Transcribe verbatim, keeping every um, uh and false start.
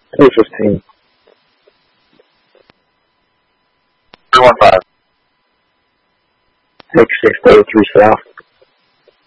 two fifteen. two one five. X six oh three South.